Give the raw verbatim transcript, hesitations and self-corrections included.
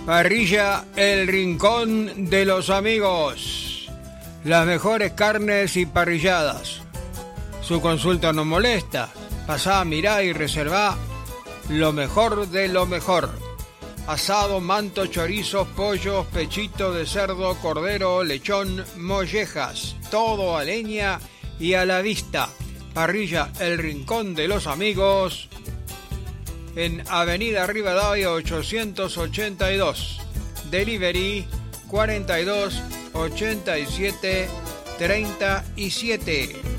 Parrilla El Rincón de los Amigos. Las mejores carnes y parrilladas. Su consulta no molesta. Pasá, mirá y reservá lo mejor de lo mejor. Asado, manto, chorizos, pollos, pechito de cerdo, cordero, lechón, mollejas. Todo a leña y a la vista. Parrilla El Rincón de los Amigos. En Avenida Rivadavia ochocientos ochenta y dos. Delivery cuarenta y dos ochenta y siete treinta y siete.